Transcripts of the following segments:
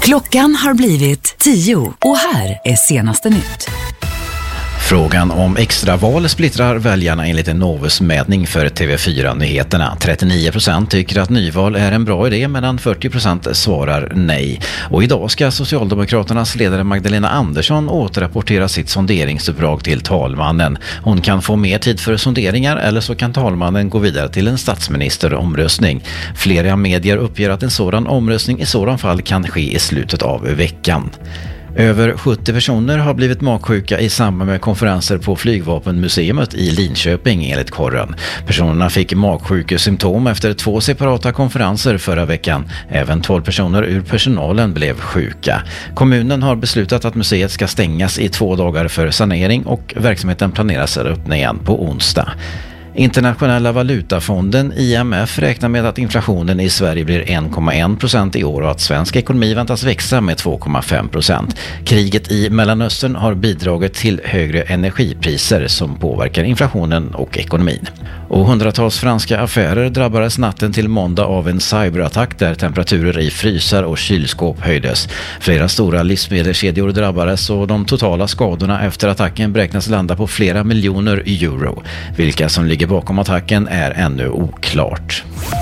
Klockan har blivit 10 och här är senaste nytt. Frågan om extraval splittrar väljarna enligt en Novus-mätning för TV4-nyheterna. 39% tycker att nyval är en bra idé medan 40% svarar nej. Och idag ska Socialdemokraternas ledare Magdalena Andersson återrapportera sitt sonderingsuppdrag till talmannen. Hon kan få mer tid för sonderingar eller så kan talmannen gå vidare till en statsministeromröstning. Flera medier uppger att en sådan omröstning i sådan fall kan ske i slutet av veckan. Över 70 personer har blivit magsjuka i samband med konferenser på Flygvapenmuseet i Linköping enligt korren. Personerna fick magsjukesymptom efter 2 separata konferenser förra veckan. Även 12 personer ur personalen blev sjuka. Kommunen har beslutat att museet ska stängas i 2 dagar för sanering och verksamheten planeras att öppna igen på onsdag. Internationella valutafonden IMF räknar med att inflationen i Sverige blir 1,1% i år och att svensk ekonomi väntas växa med 2,5%. Kriget i Mellanöstern har bidragit till högre energipriser som påverkar inflationen och ekonomin. Och hundratals franska affärer drabbades natten till måndag av en cyberattack där temperaturer i frysar och kylskåp höjdes. Flera stora livsmedelskedjor drabbades och de totala skadorna efter attacken beräknas landa på flera miljoner euro. Vilka som ligger bakom attacken är ännu oklart.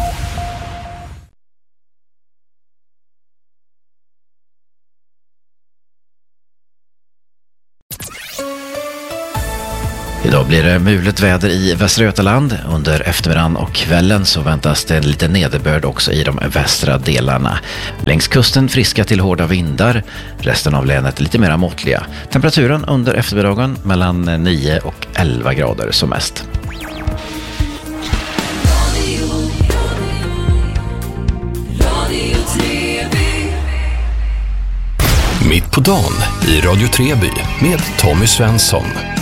Idag blir det mulet väder i Västra Götaland. Under eftermiddagen och kvällen så väntas det lite nederbörd också i de västra delarna. Längs kusten friska till hårda vindar. Resten av länet lite mer måttliga. Temperaturen under eftermiddagen mellan 9 och 11 grader som mest. Mitt på dagen i Radio Treby med Tommy Svensson.